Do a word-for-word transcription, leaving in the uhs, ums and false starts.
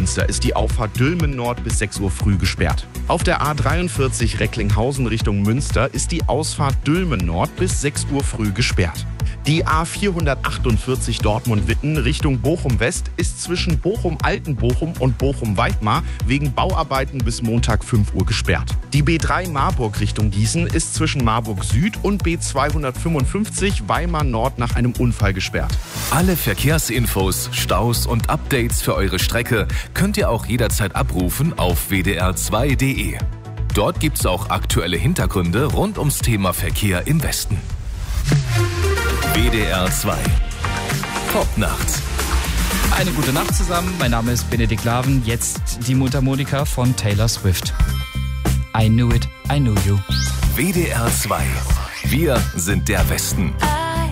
Münster ist die Auffahrt Dülmen Nord bis sechs Uhr früh gesperrt. Auf der A dreiundvierzig Recklinghausen Richtung Münster ist die Ausfahrt Dülmen Nord bis sechs Uhr früh gesperrt. Die A vierhundertachtundvierzig Dortmund-Witten Richtung Bochum-West ist zwischen Bochum-Altenbochum und Bochum-Weidmar wegen Bauarbeiten bis Montag fünf Uhr gesperrt. Die B drei Marburg Richtung Gießen ist zwischen Marburg Süd und B zweihundertfünfundfünfzig Weimar Nord nach einem Unfall gesperrt. Alle Verkehrsinfos, Staus und Updates für eure Strecke könnt ihr auch jederzeit abrufen auf w d r zwei punkt d e. Dort gibt's auch aktuelle Hintergründe rund ums Thema Verkehr im Westen. W D R zwei Popnacht. Eine gute Nacht zusammen, mein Name ist Benedikt Laven, jetzt die Mundharmonika von Taylor Swift. I knew it, I knew you. W D R zwei. Wir sind der Westen.